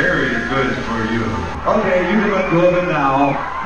very good for you. Okay, you can let go of it now.